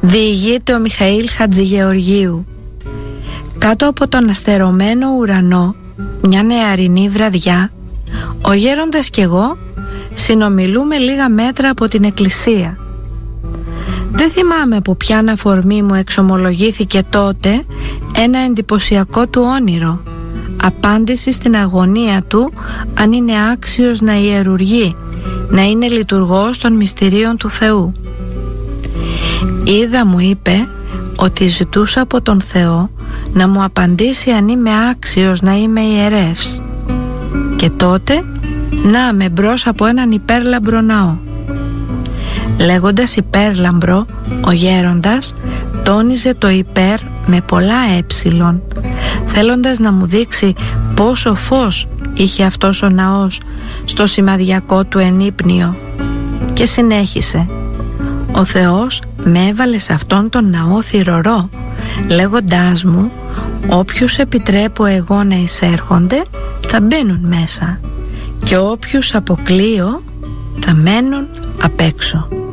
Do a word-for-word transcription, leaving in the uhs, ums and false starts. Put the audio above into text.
Διηγείται ο Μιχαήλ Χατζηγεωργίου. Κάτω από τον αστερωμένο ουρανό, μια νεαρινή βραδιά, ο γέροντας κι εγώ συνομιλούμε λίγα μέτρα από την εκκλησία. Δεν θυμάμαι από ποια αφορμή μου εξομολογήθηκε τότε ένα εντυπωσιακό του όνειρο, απάντηση στην αγωνία του αν είναι άξιος να ιερουργεί, να είναι λειτουργός των μυστηρίων του Θεού. Είδα, μου είπε, ότι ζητούσα από τον Θεό να μου απαντήσει αν είμαι άξιος να είμαι ιερεύς. Και τότε να με μπρος από έναν υπέρλαμπρο ναό. Λέγοντας υπέρλαμπρο, ο γέροντας τόνιζε το υπέρ με πολλά έψιλον, θέλοντας να μου δείξει πόσο φως είχε αυτός ο ναός στο σημαδιακό του ενύπνιο. Και συνέχισε: ο Θεός με έβαλε σε αυτόν τον ναό θυρωρό, λέγοντάς μου όποιους επιτρέπω εγώ να εισέρχονται θα μπαίνουν μέσα και όποιους αποκλείω θα μένουν απ' έξω.